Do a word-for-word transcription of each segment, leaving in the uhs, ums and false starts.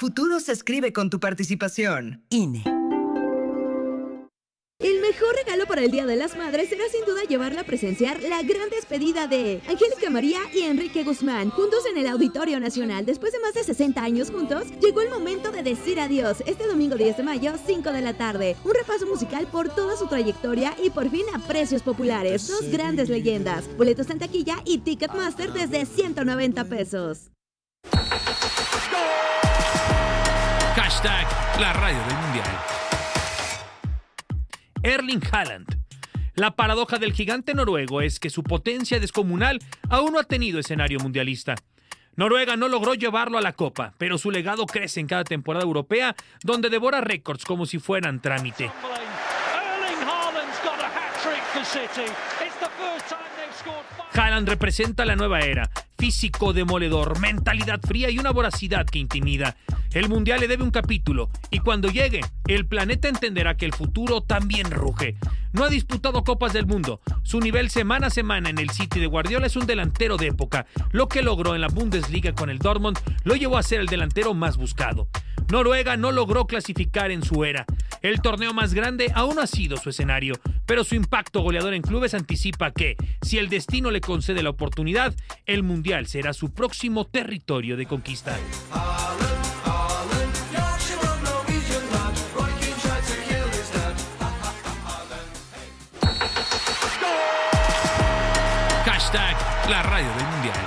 futuro se escribe con tu participación. I N E. El mejor regalo para el Día de las Madres será sin duda llevarla a presenciar la gran despedida de Angélica María y Enrique Guzmán, juntos en el Auditorio Nacional. Después de más de sesenta años juntos, llegó el momento de decir adiós. Este domingo diez de mayo, cinco de la tarde. Un repaso musical por toda su trayectoria y por fin a precios populares. Dos grandes leyendas. Boletos en taquilla y Ticketmaster desde ciento noventa pesos. Hashtag la radio del mundial. Erling Haaland. La paradoja del gigante noruego es que su potencia descomunal aún no ha tenido escenario mundialista. Noruega no logró llevarlo a la Copa, pero su legado crece en cada temporada europea, donde devora récords como si fueran trámite. Haaland representa la nueva era. Físico demoledor, mentalidad fría y una voracidad que intimida. El Mundial le debe un capítulo, y cuando llegue, el planeta entenderá que el futuro también ruge. No ha disputado Copas del Mundo. Su nivel semana a semana en el City de Guardiola es un delantero de época. Lo que logró en la Bundesliga con el Dortmund lo llevó a ser el delantero más buscado. Noruega no logró clasificar en su era. El torneo más grande aún no ha sido su escenario, pero su impacto goleador en clubes anticipa que, si el destino le concede la oportunidad, el Mundial será su próximo territorio de conquista. Hashtag la radio del mundial.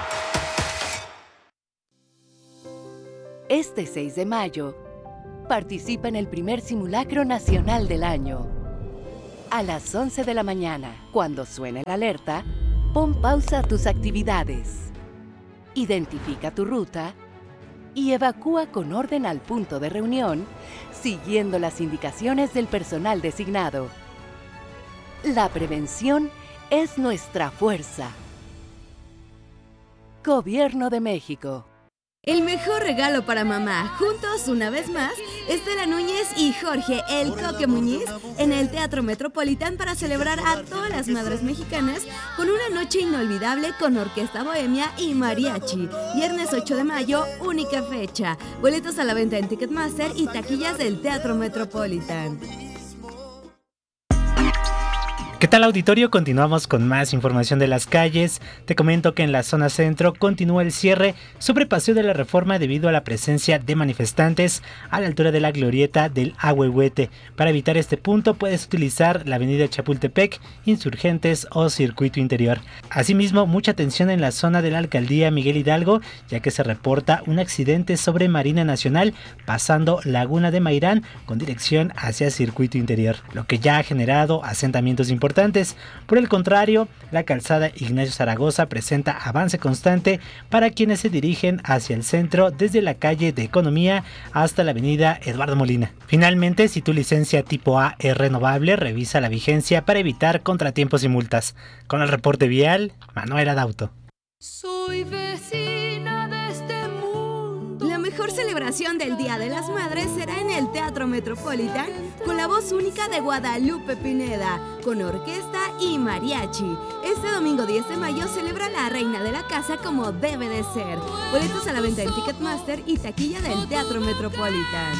Este seis de mayo, participa en el primer simulacro nacional del año. A las once de la mañana, cuando suene la alerta, pon pausa a tus actividades. Identifica tu ruta y evacúa con orden al punto de reunión, siguiendo las indicaciones del personal designado. La prevención es nuestra fuerza. Gobierno de México. El mejor regalo para mamá, juntos una vez más, Estela Núñez y Jorge El Coque Muñiz en el Teatro Metropolitan para celebrar a todas las madres mexicanas con una noche inolvidable con orquesta bohemia y mariachi. Viernes ocho de mayo, única fecha. Boletos a la venta en Ticketmaster y taquillas del Teatro Metropolitan. ¿Qué tal, auditorio? Continuamos con más información de las calles. Te comento que en la zona centro continúa el cierre sobre Paseo de la Reforma debido a la presencia de manifestantes a la altura de la glorieta del Ahuehuete. Para evitar este punto puedes utilizar la avenida Chapultepec, Insurgentes o Circuito Interior. Asimismo, mucha atención en la zona de la alcaldía Miguel Hidalgo, ya que se reporta un accidente sobre Marina Nacional pasando Laguna de Mairán con dirección hacia Circuito Interior, lo que ya ha generado asentamientos importantes. Por el contrario, la calzada Ignacio Zaragoza presenta avance constante para quienes se dirigen hacia el centro desde la calle de Economía hasta la avenida Eduardo Molina. Finalmente, si tu licencia tipo A es renovable, revisa la vigencia para evitar contratiempos y multas. Con el reporte vial, Manuel Adauto. Soy vecina de este mundo. La mejor celebración del Día de las Madres será en el Teatro Metropolitan con la voz única de Guadalupe Pineda, con orquesta y mariachi. Este domingo diez de mayo celebra la reina de la casa como debe de ser. Boletos a la venta en Ticketmaster y taquilla del Teatro Metropolitan.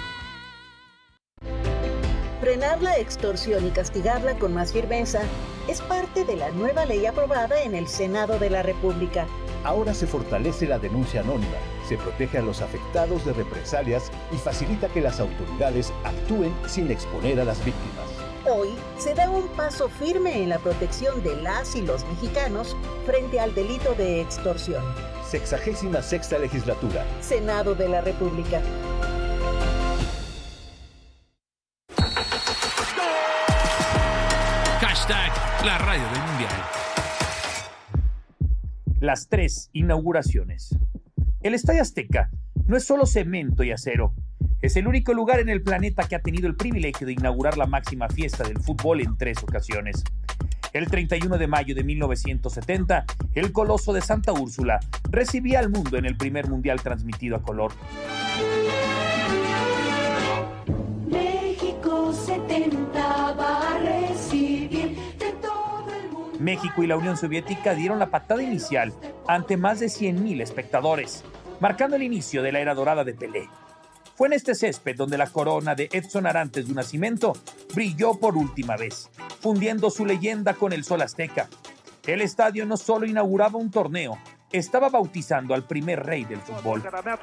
Frenar la extorsión y castigarla con más firmeza es parte de la nueva ley aprobada en el Senado de la República. Ahora se fortalece la denuncia anónima, se protege a los afectados de represalias y facilita que las autoridades actúen sin exponer a las víctimas. Hoy se da un paso firme en la protección de las y los mexicanos frente al delito de extorsión. Sexagésima sexta legislatura. Senado de la República. Hashtag la radio del mundial. Las tres inauguraciones. El Estadio Azteca no es solo cemento y acero. Es el único lugar en el planeta que ha tenido el privilegio de inaugurar la máxima fiesta del fútbol en tres ocasiones. El treinta y uno de mayo de mil novecientos setenta, el Coloso de Santa Úrsula recibía al mundo en el primer mundial transmitido a color. México setenta va a recibir de todo el mundo. México y la Unión Soviética dieron la patada inicial ante más de cien mil espectadores, marcando el inicio de la era dorada de Pelé. Fue en este césped donde la corona de Edson Arantes do Nascimento brilló por última vez, fundiendo su leyenda con el sol azteca. El estadio no solo inauguraba un torneo, estaba bautizando al primer rey del fútbol.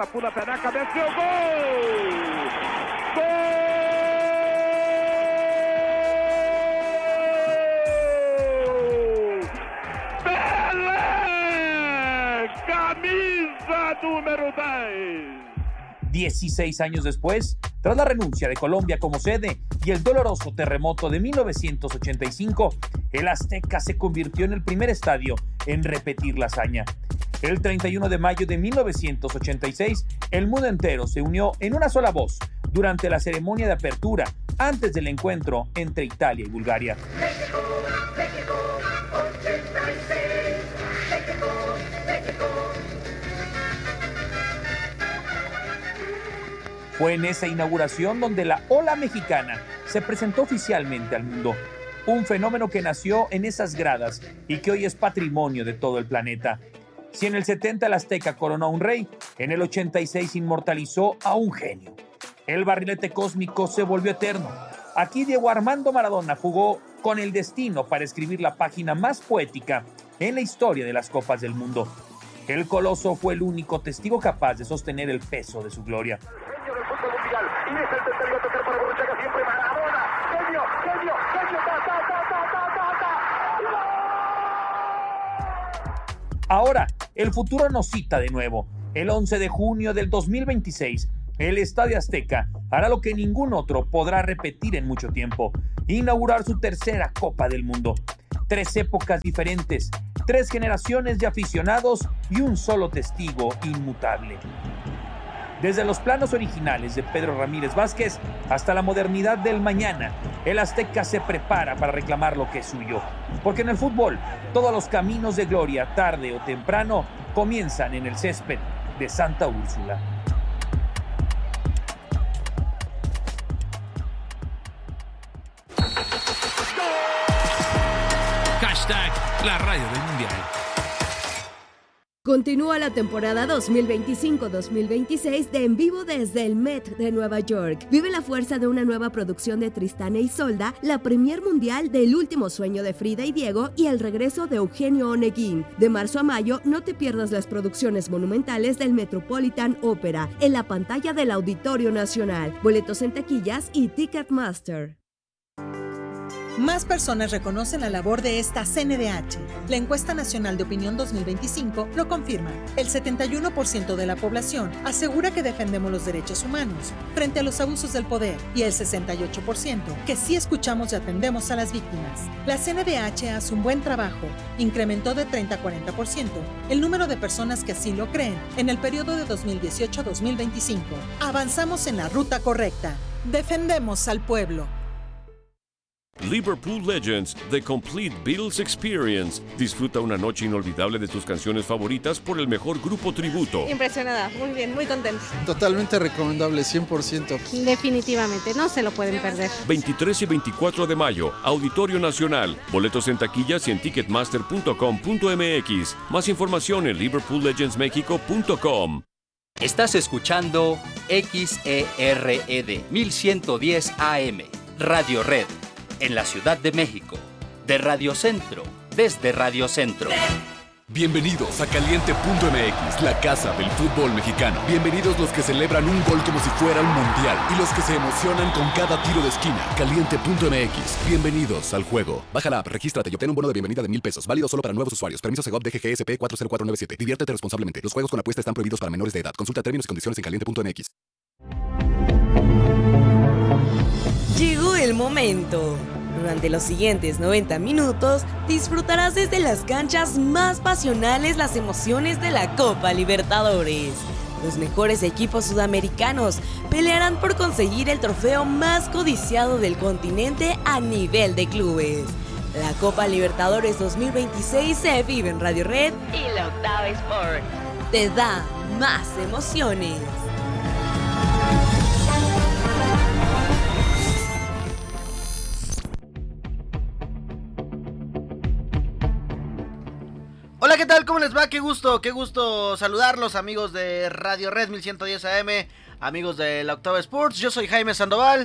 Camisa número diez. dieciséis años después, tras la renuncia de Colombia como sede y el doloroso terremoto de mil novecientos ochenta y cinco, el Azteca se convirtió en el primer estadio en repetir la hazaña. El treinta y uno de mayo de mil novecientos ochenta y seis, el mundo entero se unió en una sola voz durante la ceremonia de apertura antes del encuentro entre Italia y Bulgaria. México, México, ochenta y seis. México, México. Fue en esa inauguración donde la ola mexicana se presentó oficialmente al mundo. Un fenómeno que nació en esas gradas y que hoy es patrimonio de todo el planeta. Si en el setenta el Azteca coronó a un rey, en el ochenta y seis inmortalizó a un genio. El barrilete cósmico se volvió eterno. Aquí Diego Armando Maradona jugó con el destino para escribir la página más poética en la historia de las Copas del Mundo. El Coloso fue el único testigo capaz de sostener el peso de su gloria. Genio del fútbol mundial. Y es el tercero a tocar para Borruchaga siempre Maradona. Genio, genio, genio. Ta, ta, ta, ta, ta, ta. Ahora, el futuro nos cita de nuevo. El once de junio del dos mil veintiséis, el Estadio Azteca hará lo que ningún otro podrá repetir en mucho tiempo: inaugurar su tercera Copa del Mundo. Tres épocas diferentes, tres generaciones de aficionados y un solo testigo inmutable. Desde los planos originales de Pedro Ramírez Vázquez hasta la modernidad del mañana, el Azteca se prepara para reclamar lo que es suyo. Porque en el fútbol, todos los caminos de gloria, tarde o temprano, comienzan en el césped de Santa Úrsula. Hashtag la radio del mundial. Continúa la temporada dos mil veinticinco dos mil veintiséis de En Vivo desde el Met de Nueva York. Vive la fuerza de una nueva producción de Tristán e Isolda, la premier mundial del Último Sueño de Frida y Diego y el regreso de Eugenio Oneguín. De marzo a mayo, no te pierdas las producciones monumentales del Metropolitan Opera en la pantalla del Auditorio Nacional. Boletos en taquillas y Ticketmaster. Más personas reconocen la labor de esta C N D H. La Encuesta Nacional de Opinión dos mil veinticinco lo confirma. El setenta y uno por ciento de la población asegura que defendemos los derechos humanos frente a los abusos del poder y el sesenta y ocho por ciento que sí escuchamos y atendemos a las víctimas. La C N D H hace un buen trabajo. Incrementó de treinta a cuarenta por ciento el número de personas que así lo creen en el periodo de dos mil dieciocho a dos mil veinticinco. Avanzamos en la ruta correcta. Defendemos al pueblo. Liverpool Legends, The Complete Beatles Experience. Disfruta una noche inolvidable de tus canciones favoritas por el mejor grupo tributo. Impresionada, muy bien, muy contenta. Totalmente recomendable, cien por ciento. Definitivamente, no se lo pueden perder. veintitrés y veinticuatro de mayo, Auditorio Nacional. Boletos en taquillas y en ticketmaster punto com punto m x. Más información en liverpool legends mexico punto com. Estás escuchando X E R E D mil ciento diez A M, Radio Red. En la Ciudad de México, de Radio Centro, desde Radio Centro. Bienvenidos a Caliente punto m x, la casa del fútbol mexicano. Bienvenidos los que celebran un gol como si fuera un mundial y los que se emocionan con cada tiro de esquina. Caliente punto m x, bienvenidos al juego. Baja la app, regístrate y obtén un bono de bienvenida de mil pesos, válido solo para nuevos usuarios. Permiso Segov D G G S P cuatro cero cuatro nueve siete. Diviértete responsablemente. Los juegos con apuesta están prohibidos para menores de edad. Consulta términos y condiciones en caliente punto m x. Llegó el momento. Durante los siguientes noventa minutos disfrutarás desde las canchas más pasionales las emociones de la Copa Libertadores. Los mejores equipos sudamericanos pelearán por conseguir el trofeo más codiciado del continente a nivel de clubes. La Copa Libertadores dos mil veintiséis se vive en Radio Red y la Octava Sport. Te da más emociones. Hola, ¿qué tal? ¿Cómo les va? Qué gusto, qué gusto saludarlos, amigos de Radio Red mil ciento diez A M, amigos de la Octava Sports, yo soy Jaime Sandoval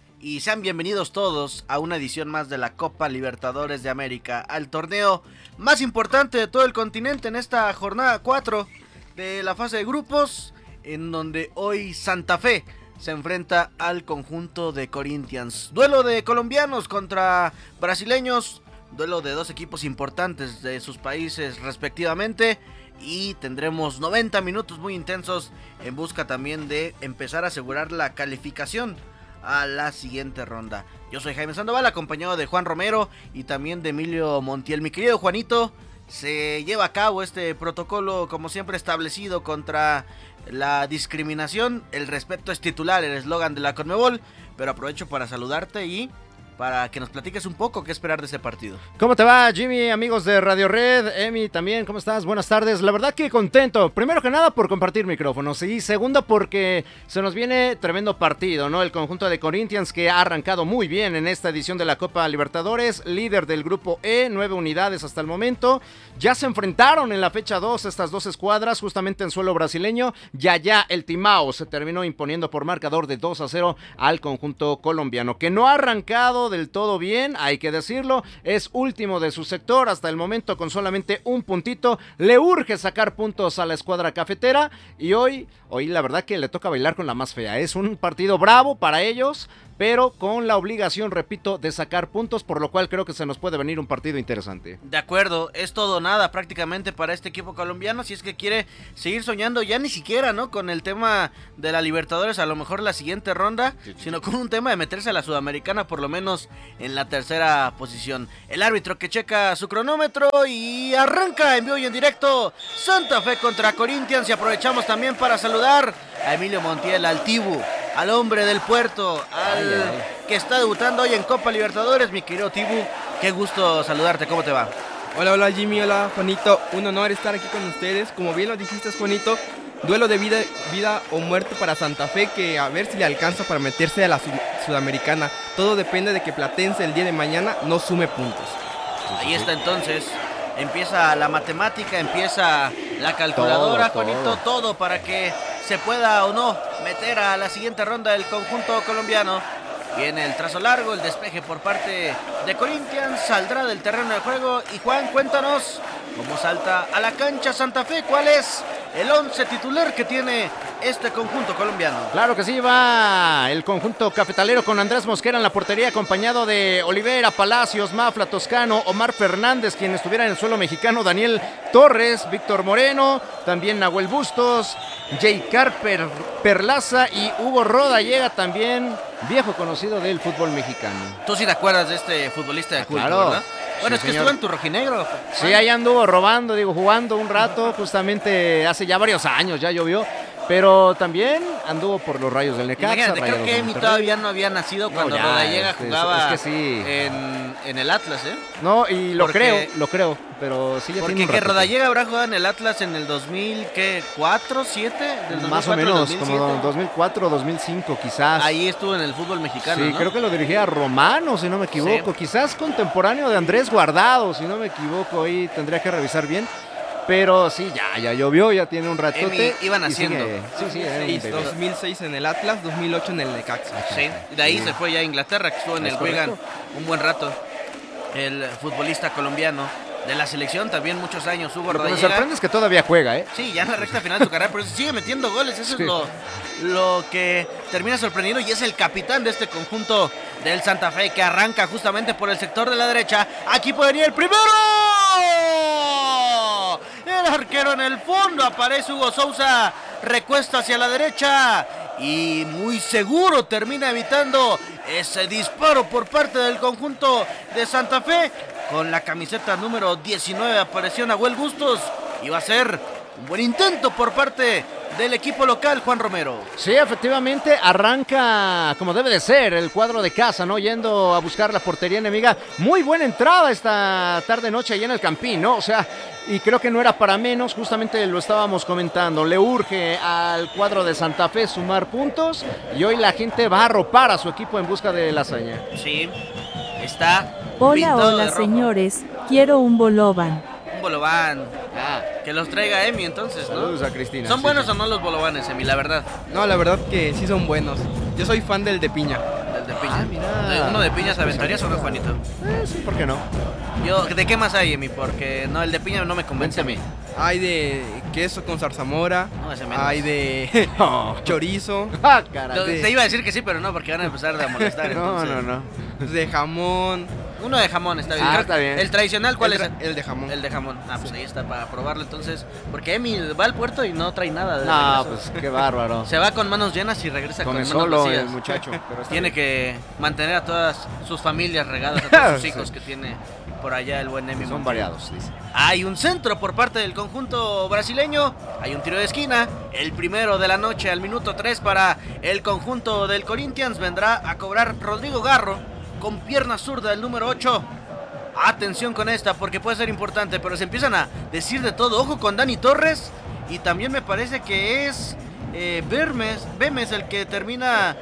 y sean bienvenidos todos a una edición más de la Copa Libertadores de América, al torneo más importante de todo el continente en esta jornada cuatro de la fase de grupos, en donde hoy Santa Fe se enfrenta al conjunto de Corinthians. Duelo de colombianos contra brasileños, duelo de dos equipos importantes de sus países respectivamente, y tendremos noventa minutos muy intensos en busca también de empezar a asegurar la calificación a la siguiente ronda. Yo soy Jaime Sandoval, acompañado de Juan Romero y también de Emilio Montiel. Mi querido Juanito, se lleva a cabo este protocolo como siempre establecido contra la discriminación. El respeto es titular, el eslogan de la Conmebol, pero aprovecho para saludarte y para que nos platiques un poco qué esperar de ese partido. ¿Cómo te va, Jimmy, amigos de Radio Red? Emi también, ¿cómo estás? Buenas tardes. La verdad que contento, primero que nada por compartir micrófonos y segundo porque se nos viene tremendo partido, ¿no? El conjunto de Corinthians que ha arrancado muy bien en esta edición de la Copa Libertadores, líder del grupo E, nueve unidades hasta el momento. Ya se enfrentaron en la fecha dos estas dos escuadras justamente en suelo brasileño. Ya ya el Timao se terminó imponiendo por marcador de dos a cero al conjunto colombiano, que no ha arrancado del todo bien, hay que decirlo, es último de su sector hasta el momento con solamente un puntito, le urge sacar puntos a la escuadra cafetera y hoy, hoy la verdad que le toca bailar con la más fea, es un partido bravo para ellos, pero con la obligación, repito, de sacar puntos, por lo cual creo que se nos puede venir un partido interesante. De acuerdo, es todo o nada prácticamente para este equipo colombiano, si es que quiere seguir soñando, ya ni siquiera, ¿no? Con el tema de la Libertadores, a lo mejor la siguiente ronda, sí, sí, sino con un tema de meterse a la Sudamericana, por lo menos en la tercera posición. El árbitro que checa su cronómetro y arranca en vivo y en directo Santa Fe contra Corinthians, y aprovechamos también para saludar a Emilio Montiel, al Tibu, al hombre del puerto, al ay, ay. que está debutando hoy en Copa Libertadores. Mi querido Tibu, qué gusto saludarte, ¿cómo te va? Hola, hola Jimmy, hola Juanito, un honor estar aquí con ustedes. Como bien lo dijiste, Juanito, duelo de vida, vida o muerte para Santa Fe, que a ver si le alcanza para meterse a la sud Sudamericana. Todo depende de que Platense el día de mañana no sume puntos. Ahí está entonces, empieza la matemática, empieza la calculadora, todo, Juanito, todo. todo para que se pueda o no meter a la siguiente ronda del conjunto colombiano. Viene el trazo largo, el despeje por parte de Corinthians, saldrá del terreno de juego. Y Juan, cuéntanos cómo salta a la cancha Santa Fe, cuál es el once titular que tiene este conjunto colombiano. Claro que sí, va el conjunto cafetalero con Andrés Mosquera en la portería, acompañado de Olivera, Palacios, Mafla, Toscano, Omar Fernández, quien estuviera en el suelo mexicano, Daniel Torres, Víctor Moreno, también Nahuel Bustos, Jay Carper, Perlaza y Hugo Roda. Llega también viejo conocido del fútbol mexicano. ¿Tú sí te acuerdas de este futbolista de culto, claro, verdad? Bueno, sí, es que señor. estuvo en tu rojinegro. Sí, ahí anduvo robando, digo, jugando un rato, justamente hace ya varios años, ya llovió. Pero también anduvo por los Rayos del Necaxa. Imagínate, creo que Emi todavía no había nacido cuando no, Rodallega este, jugaba es que sí. en, en el Atlas, ¿eh? No, y lo porque, creo, lo creo, pero sí ya porque tiene un que Rodallega habrá jugado en el Atlas en el dos mil cuatro, siete, del más o menos, como dos mil cuatro, dos mil cinco quizás. Ahí estuvo en el fútbol mexicano, Sí, ¿no? creo que lo dirigía Romano, si no me equivoco. Sí. Quizás contemporáneo de Andrés Guardado, si no me equivoco, ahí tendría que revisar bien. Pero sí, ya, ya llovió, ya tiene un ratote. Emi, iban haciendo. Sí, sí, sí, dos mil seis en el Atlas, dos mil ocho en el Necaxa. Sí, de ahí sí. se fue ya a Inglaterra, que estuvo en es el Wigan un buen rato. El futbolista colombiano de la selección, también muchos años, Hugo Rodallega. Lo que me sorprende es que todavía juega, ¿eh? Sí, ya en la recta final de su carrera, pero sigue metiendo goles. Eso sí. es lo, lo que termina sorprendiendo, y es el capitán de este conjunto del Santa Fe, que arranca justamente por el sector de la derecha. Aquí puede venir el primero. El arquero en el fondo, aparece Hugo Sousa, recuesta hacia la derecha y muy seguro termina evitando ese disparo por parte del conjunto de Santa Fe. Con la camiseta número diecinueve apareció Nahuel Bustos y va a ser un buen intento por parte del equipo local, Juan Romero. Sí, efectivamente, arranca como debe de ser el cuadro de casa, ¿no? Yendo a buscar la portería enemiga. Muy buena entrada esta tarde-noche allá en el Campín, ¿no? O sea, y creo que no era para menos, justamente lo estábamos comentando. Le urge al cuadro de Santa Fe sumar puntos y hoy la gente va a arropar a su equipo en busca de la hazaña. Sí, está Hola, hola, señores. Quiero un bolobán. Un bolobán. Ah, que los traiga Emi entonces, ¿no? Saludos a Cristina. ¿Son sí, buenos sí. o no los bolovanes, Emi, la verdad? No, la verdad que sí son buenos. Yo soy fan del de piña. Del de piña. Ah, mira. ¿Uno de piña se aventarías o no, Juanito? Eh, sí, ¿por qué no? Yo, ¿de qué más hay, Emi? Porque no, el de piña no me convence a mí. Hay de queso con zarzamora. No, ese menos. Hay de chorizo. Ah, caray. Lo- Te iba a decir que sí, pero no, porque van a empezar a molestar. No, entonces. no, no. De jamón. Uno de jamón está bien. Ah, Creo- está bien. ¿El tradicional cuál el, es? tra- El de jamón. El de jamón. Ah, pues ahí está para probarlo entonces. Porque Emi va al puerto y no trae nada de No, regreso. pues qué bárbaro. Se va con manos llenas y regresa Come con manos solo vacías. el muchacho. Pero está Tiene bien. que mantener a todas sus familias regadas, a todos sus Sí. hijos que tiene por allá el buen Emi. Son Montiel. variados, dice. Hay un centro por parte del conjunto brasileño. Hay un tiro de esquina. El primero de la noche al minuto tres para el conjunto del Corinthians. Vendrá a cobrar Rodrigo Garro con pierna zurda, el número ocho. Atención con esta porque puede ser importante, pero se empiezan a decir de todo. Ojo con Dani Torres. Y también me parece que es eh, Bermes, Bemes el que termina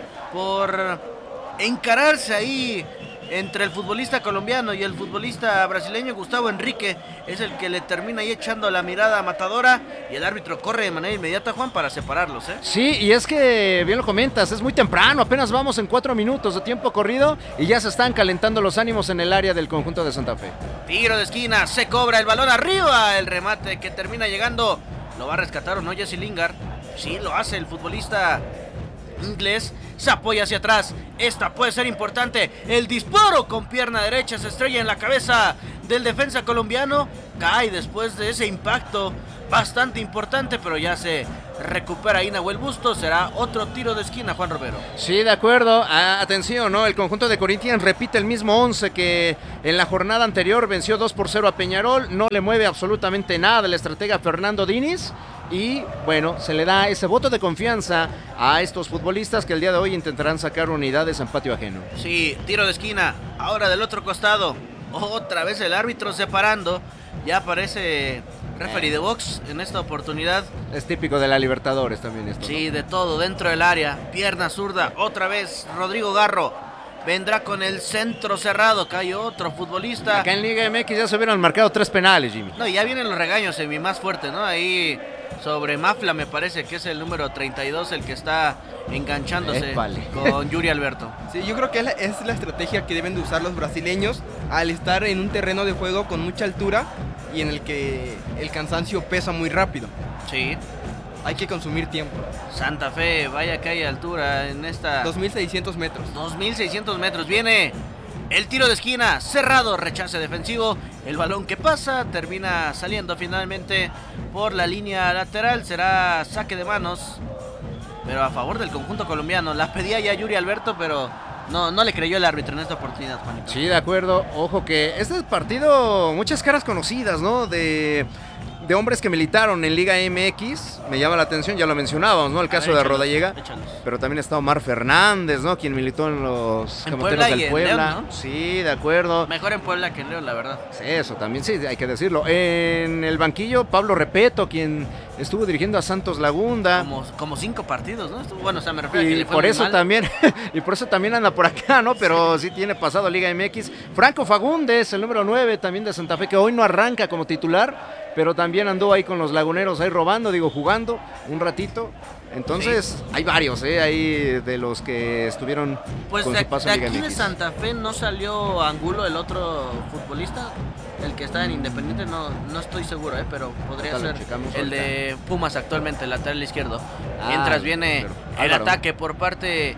por encararse ahí entre el futbolista colombiano y el futbolista brasileño. Gustavo Enrique es el que le termina ahí echando la mirada matadora y el árbitro corre de manera inmediata, Juan, para separarlos, ¿eh? Sí, y es que, bien lo comentas, es muy temprano, apenas vamos en cuatro minutos de tiempo corrido y ya se están calentando los ánimos en el área del conjunto de Santa Fe. Tiro de esquina, se cobra el balón arriba, el remate que termina llegando. ¿Lo va a rescatar o no Jesse Lingard? Sí, lo hace el futbolista inglés. Se apoya hacia atrás. Esta puede ser importante. El disparo con pierna derecha se estrella en la cabeza del defensa colombiano. Cae después de ese impacto bastante importante, pero ya se recupera ahí Nahuel Bustos. Será otro tiro de esquina, Juan Romero. Sí, de acuerdo. Ah, atención, ¿no? El conjunto de Corinthians repite el mismo once que en la jornada anterior venció dos por cero a Peñarol. No le mueve absolutamente nada el estratega Fernando Diniz. Y bueno, se le da ese voto de confianza a estos futbolistas que el día de hoy intentarán sacar unidades en patio ajeno. Sí, tiro de esquina. Ahora del otro costado. Otra vez el árbitro separando. Ya aparece referee de box en esta oportunidad. Es típico de la Libertadores también esto, ¿no? Sí, de todo, dentro del área. Pierna zurda, otra vez Rodrigo Garro. Vendrá con el centro cerrado. Cae otro futbolista. Acá en Liga M X ya se hubieran marcado tres penales, Jimmy. No, y ya vienen los regaños en mi más fuerte, ¿no? Ahí sobre Mafla me parece que es el número treinta y dos el que está enganchándose Épale. con Yuri Alberto. Sí, yo creo que es la, es la estrategia que deben de usar los brasileños al estar en un terreno de juego con mucha altura y en el que el cansancio pesa muy rápido. Sí. Hay que consumir tiempo. Santa Fe, vaya que hay altura en esta... dos mil seiscientos metros. dos mil seiscientos metros. Viene el tiro de esquina, cerrado, rechace defensivo. El balón que pasa termina saliendo finalmente por la línea lateral. Será saque de manos, pero a favor del conjunto colombiano. La pedía ya Yuri Alberto, pero no, no le creyó el árbitro en esta oportunidad, Juanito. Sí, de acuerdo. Ojo que este partido, muchas caras conocidas, ¿no? De, de hombres que militaron en Liga M X. Me llama la atención, ya lo mencionábamos, ¿no? El caso ver, de échalos, Rodallega. échalos. Pero también está Omar Fernández, ¿no? Quien militó en los En Camoteros Puebla y del en Puebla. León, ¿no? Sí, de acuerdo. Mejor en Puebla que en León, la verdad. Sí, eso también, sí, hay que decirlo. En el banquillo, Pablo Repeto, quien estuvo dirigiendo a Santos Lagunda. Como, como cinco partidos, ¿no? Estuvo- Bueno, o sea, me refiero a que Y le fue por muy eso mal. también, y por eso también anda por acá, ¿no? Pero sí tiene pasado Liga M X. Franco Fagundes, el número nueve también de Santa Fe, que hoy no arranca como titular, pero también andó ahí con los laguneros, ahí robando, digo, jugando un ratito. Entonces, hay varios, ¿eh? Ahí de los que estuvieron Pues con de, su paso de en Liga aquí M de X. Santa Fe no salió Angulo, el otro futbolista, el que está en Independiente, no, no estoy seguro, ¿eh? Pero podría Ahorita lo ser checamos el ahorita. de Pumas actualmente, el lateral izquierdo. Ah, Mientras viene pero el Álvaro. ataque por parte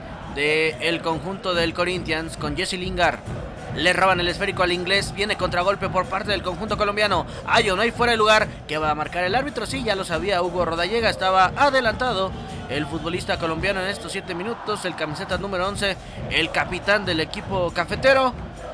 del conjunto del Corinthians con Jesse Lingard. Le roban el esférico al inglés, viene contragolpe por parte del conjunto colombiano. Hay o no hay fuera de lugar, que va a marcar el árbitro. Sí, ya lo sabía Hugo Rodallega, estaba adelantado el futbolista colombiano en estos siete minutos. El camiseta número once, el capitán del equipo cafetero.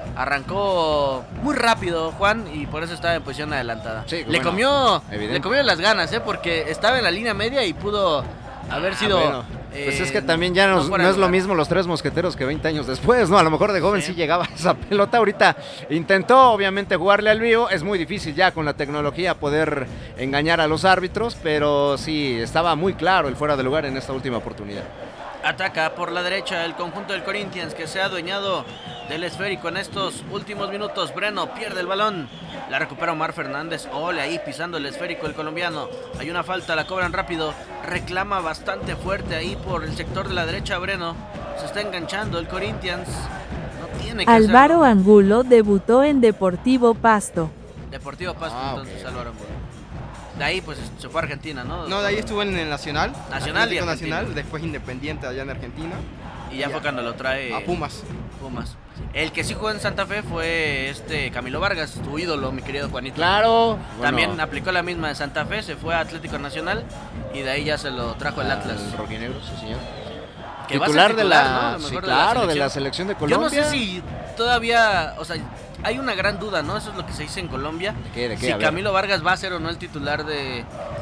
Arrancó muy rápido Juan y por eso estaba en posición adelantada. Sí, le bueno, comió evidente. le comió las ganas, ¿eh? Porque estaba en la línea media y pudo haber Ah, sido... bueno. Pues eh, es que también ya no, no fuera no de es lo lugar. mismo los tres mosqueteros que veinte años después, ¿no? A lo mejor de joven sí, llegaba esa pelota. Ahorita intentó, obviamente, jugarle al vivo. Es muy difícil ya con la tecnología poder engañar a los árbitros, pero sí, estaba muy claro el fuera de lugar en esta última oportunidad. Ataca por la derecha el conjunto del Corinthians, que se ha adueñado del esférico en estos últimos minutos. Breno pierde el balón, la recupera Omar Fernández. Ole ahí pisando el esférico el colombiano. Hay una falta, la cobran rápido. Reclama bastante fuerte ahí por el sector de la derecha Breno. Se está enganchando el Corinthians. No tiene que Álvaro hacerlo. Angulo debutó en Deportivo Pasto. Deportivo Pasto, Ah, entonces ok. Álvaro Angulo. De ahí pues se fue a Argentina, ¿no? No, de ahí estuvo en el Nacional. Nacional y Atlético Argentina. Nacional, después Independiente allá en Argentina. Y ya Y fue cuando lo trae a Pumas. Pumas. El que sí jugó en Santa Fe fue este Camilo Vargas, tu ídolo, mi querido Juanito. Claro. También bueno, aplicó la misma de Santa Fe, se fue a Atlético Nacional y de ahí ya se lo trajo el Atlas. El rojinegro, sí, señor. Que va a ser Titular de titular, la, ¿no? A lo sí, mejor claro, de la selección de Yo no sé Colombia. si todavía, o sea, hay una gran duda, ¿no? Eso es lo que se dice en Colombia. ¿De qué, de qué? Si A ver. Camilo Vargas va a ser o no el titular de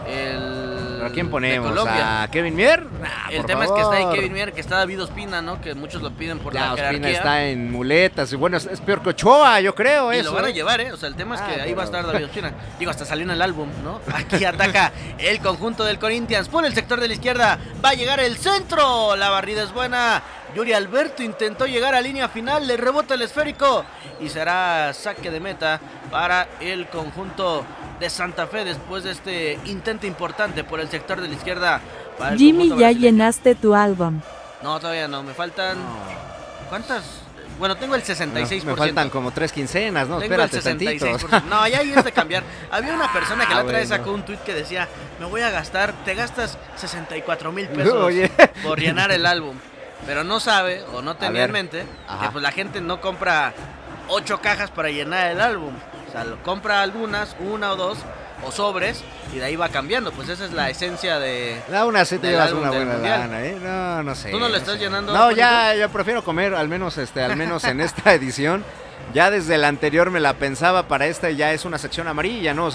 el ¿A quién de ponemos? Colombia. ¿A Kevin Mier? Nah, El por tema es que está ahí favor. Kevin Mier, que está David Ospina, ¿no? Que muchos lo piden por Ya, la Ospina jerarquía. está en muletas y bueno, es, es peor que Ochoa, yo creo Y eso. lo van a ¿eh? llevar, ¿eh? O sea, el tema es que Ah, ahí va a pero- estar David Ospina. Digo, hasta salió en el álbum, ¿no? Aquí ataca el conjunto del Corinthians. Por el sector de la izquierda va a llegar el centro. La barrida es buena. Yuri Alberto intentó llegar a línea final. Le rebota el esférico. Y será saque de meta para el conjunto de Santa Fe después de este intento importante por el sector de la izquierda. para el Jimmy, conjunto ya brasileño. llenaste tu álbum. No, todavía no. Me faltan... ¿Cuántas? Bueno, tengo el sesenta y seis por Me ciento. faltan como tres quincenas, ¿no? Tengo Espérate el sesenta y seis por ciento. tantito. No, ya ahí es de cambiar. Había una persona que Ah, la otra vez bueno. sacó un tuit que decía, me voy a gastar, te gastas sesenta y cuatro mil pesos Oye. por llenar el álbum. Pero no sabe, o no tenía ver. en mente, Ajá. que pues la gente no compra ocho cajas para llenar el álbum. O sea, lo compra algunas, una o dos, o sobres, y de ahí va cambiando. Pues esa es la esencia de... Da una sí te del llevas álbum una del buena Mundial. lana, ¿eh? No, no sé. ¿Tú no le no estás sé. llenando, No, Juanito? ya, yo prefiero comer, al menos, este, al menos en esta edición. Ya desde la anterior me la pensaba para esta y ya es una sección amarilla, ¿no?